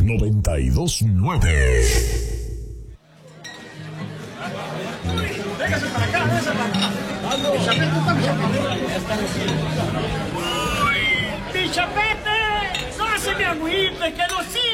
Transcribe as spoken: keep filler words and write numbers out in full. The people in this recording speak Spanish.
noventa y dos nueve. Véngase para acá, véngase para acá. Pichapete, está Pichapete. ¡Pichapete! ¡No se me agüite, que no sí!